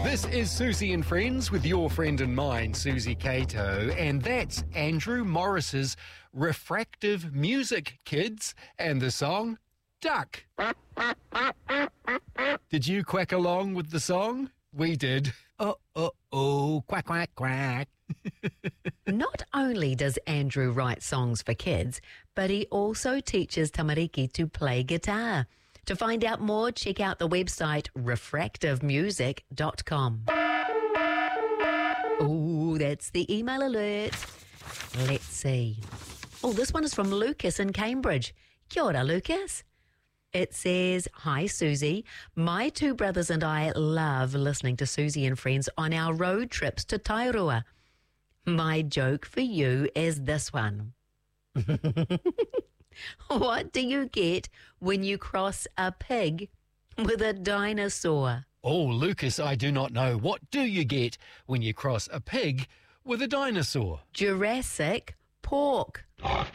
This is Susie and Friends with your friend and mine, Susie Cato, and that's Andrew Morris's Refractive Music, kids, and the song Duck. Did you quack along with the song? We did. Oh, quack, quack, quack. Not only does Andrew write songs for kids, but he also teaches Tamariki to play guitar. To find out more, check out the website refractivemusic.com. Oh, that's the email alert. Let's see. Oh, this one is from Lucas in Cambridge. Kia ora, Lucas. It says, "Hi, Susie. My two brothers and I love listening to Susie and Friends on our road trips to Tairua. My joke for you is this one. What do you get when you cross a pig with a dinosaur?" Oh, Lucas, I do not know. What do you get when you cross a pig with a dinosaur? Jurassic Pork.